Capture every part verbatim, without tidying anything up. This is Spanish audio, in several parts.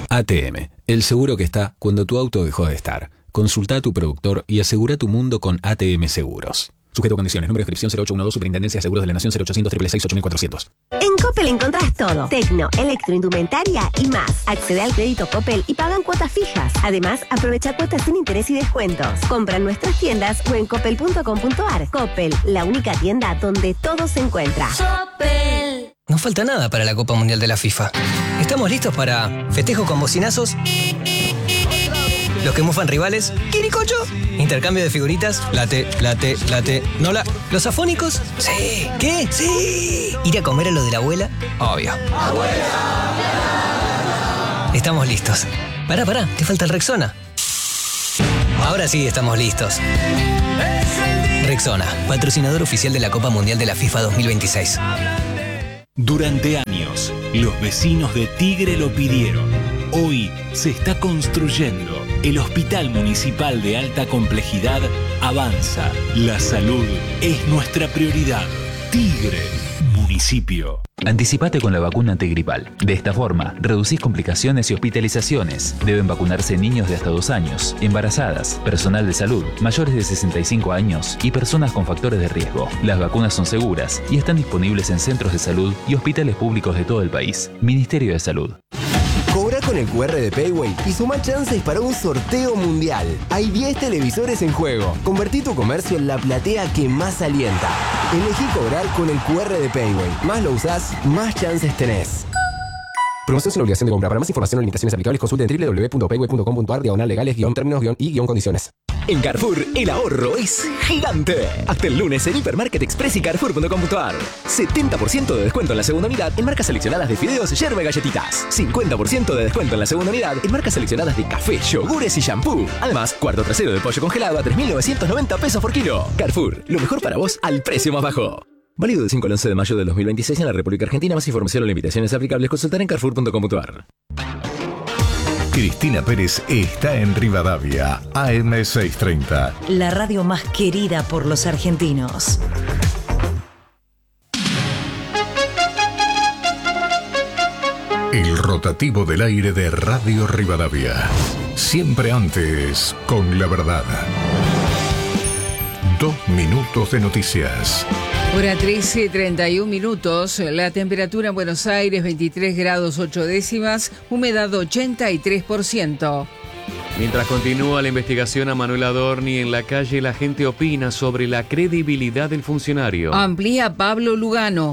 A T M, el seguro que está cuando tu auto dejó de estar. Consulta a tu productor y asegura tu mundo con A T M Seguros. Sujeto a condiciones. Número de inscripción cero ocho uno dos, Superintendencia de Seguros de la Nación, cero ochocientos, seiscientos sesenta y seis, ocho mil cuatrocientos. En Coppel encontrás todo. Tecno, electroindumentaria y más. Accede al crédito Coppel y pagan cuotas fijas. Además, aprovecha cuotas sin interés y descuentos. Compra en nuestras tiendas o en coppel punto com punto a r. Coppel, la única tienda donde todo se encuentra. Coppel. No falta nada para la Copa Mundial de la FIFA. Estamos listos para festejo con bocinazos, los que mufan rivales, ¿quiricocho? Intercambio de figuritas, late, late, late, nola. ¿Los afónicos? Sí. ¿Qué? Sí. ¿Ir a comer a lo de la abuela? Obvio. ¡Abuela! Estamos listos. Pará, pará, te falta el Rexona. Ahora sí estamos listos. Rexona, patrocinador oficial de la Copa Mundial de la FIFA dos mil veintiséis. Durante años, los vecinos de Tigre lo pidieron. Hoy se está construyendo. El Hospital Municipal de Alta Complejidad avanza. La salud es nuestra prioridad. Tigre, municipio. Anticipate con la vacuna antigripal. De esta forma, reducís complicaciones y hospitalizaciones. Deben vacunarse niños de hasta dos años, embarazadas, personal de salud, mayores de sesenta y cinco años y personas con factores de riesgo. Las vacunas son seguras y están disponibles en centros de salud y hospitales públicos de todo el país. Ministerio de Salud. Cobra con el Q R de Payway y suma chances para un sorteo mundial. Hay diez televisores en juego. Convertí tu comercio en la platea que más alienta. Elegí cobrar con el Q R de Payway. Más lo usás, más chances tenés. Promoción sin obligación de compra. Para más información o limitaciones aplicables, consulte en doble u doble u doble u punto payway punto com punto a r diagonal legales guión términos guión y guión condiciones. En Carrefour, el ahorro es gigante. Hasta el lunes en Hipermarket Express y Carrefour punto com punto a r. setenta por ciento de descuento en la segunda unidad en marcas seleccionadas de fideos, yerba y galletitas. cincuenta por ciento de descuento en la segunda unidad en marcas seleccionadas de café, yogures y shampoo. Además, cuarto trasero de pollo congelado a tres mil novecientos noventa pesos por kilo. Carrefour, lo mejor para vos al precio más bajo. Válido del cinco al once de mayo de dos mil veintiséis en la República Argentina. Más información o limitaciones aplicables consultar en carrefour punto com punto a r. Cristina Pérez está en Rivadavia, A M seiscientos treinta. La radio más querida por los argentinos. El rotativo del aire de Radio Rivadavia. Siempre antes, con la verdad. Dos minutos de noticias. Hora trece, treinta y un minutos. La temperatura en Buenos Aires, veintitrés grados ocho décimas. Humedad ochenta y tres por ciento. Mientras continúa la investigación a Manuel Adorni en la calle, la gente opina sobre la credibilidad del funcionario. Amplía Pablo Lugano.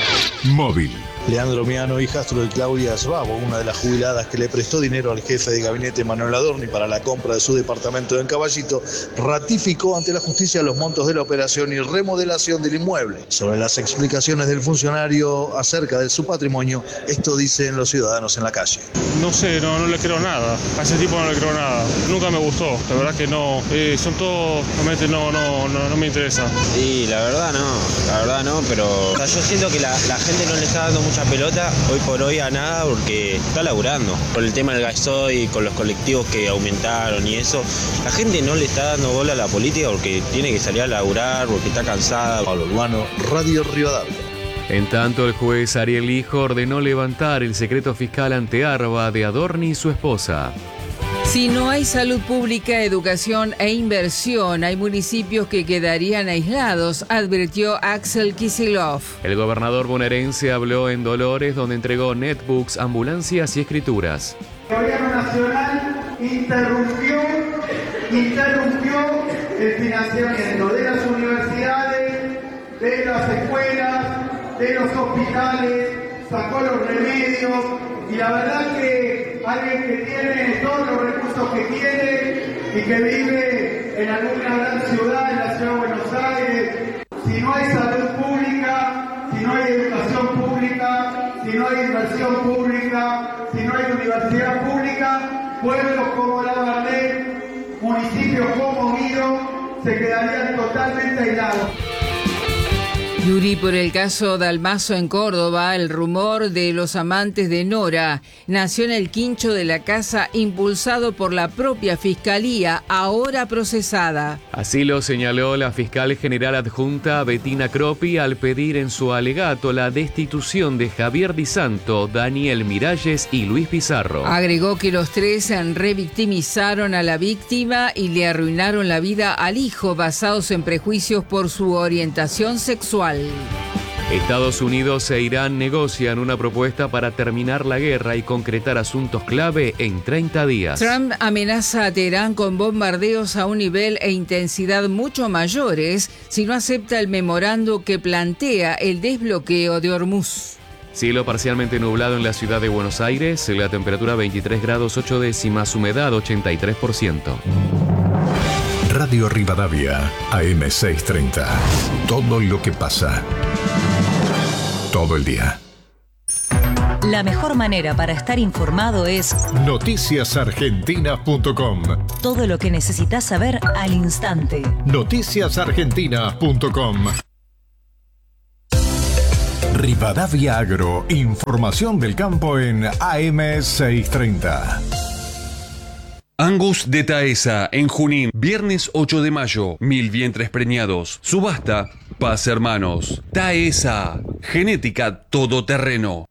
Móvil. Leandro Miano, hijastro de Claudia Svabo, una de las jubiladas que le prestó dinero al jefe de gabinete Manuel Adorni para la compra de su departamento en Caballito, ratificó ante la justicia los montos de la operación y remodelación del inmueble. Sobre las explicaciones del funcionario acerca de su patrimonio, esto dicen los ciudadanos en la calle. No sé, no, no le creo nada. A ese tipo no le creo nada. Nunca me gustó, la verdad que no. Eh, son todos, realmente no, no, no, no me interesa. Sí, la verdad no, la verdad no, pero o sea, yo siento que la, la gente no le está dando mucha pelota hoy por hoy a nada porque está laburando. Por el tema del gasoil, con los colectivos que aumentaron y eso, la gente no le está dando bola a la política porque tiene que salir a laburar, porque está cansada. Pablo Urbano, Radio Rivadavia. En tanto, el juez Ariel Hijo ordenó levantar el secreto fiscal ante Arba de Adorni y su esposa. Si no hay salud pública, educación e inversión, hay municipios que quedarían aislados, advirtió Axel Kicillof. El gobernador bonaerense habló en Dolores, donde entregó netbooks, ambulancias y escrituras. El gobierno nacional interrumpió, interrumpió el financiamiento de las universidades, de las escuelas, de los hospitales, sacó los remedios. Y la verdad que alguien que tiene todos los recursos que tiene y que vive en alguna gran ciudad, en la ciudad de Buenos Aires, si no hay salud pública, si no hay educación pública, si no hay inversión pública, si no hay universidad pública, pueblos como La Barlet, municipios como Guido, se quedarían totalmente aislados. Yuri, por el caso Dalmazo en Córdoba, el rumor de los amantes de Nora nació en el quincho de la casa impulsado por la propia Fiscalía, ahora procesada. Así lo señaló la fiscal general adjunta Bettina Croppi al pedir en su alegato la destitución de Javier Di Santo, Daniel Miralles y Luis Pizarro. Agregó que los tres revictimizaron a la víctima y le arruinaron la vida al hijo basados en prejuicios por su orientación sexual. Estados Unidos e Irán negocian una propuesta para terminar la guerra y concretar asuntos clave en treinta días. Trump amenaza a Teherán con bombardeos a un nivel e intensidad mucho mayores si no acepta el memorando que plantea el desbloqueo de Hormuz. Cielo parcialmente nublado en la ciudad de Buenos Aires, la temperatura veintitrés grados ocho décimas, humedad ochenta y tres por ciento. Radio Rivadavia, A M seiscientos treinta. Todo lo que pasa. Todo el día. La mejor manera para estar informado es noticias argentinas punto com. Todo lo que necesitas saber al instante. noticias argentinas punto com. Rivadavia Agro, información del campo en A M seiscientos treinta. Angus de Taesa, en Junín, viernes ocho de mayo, mil vientres preñados. Subasta, Paz Hermanos. Taesa, genética todoterreno.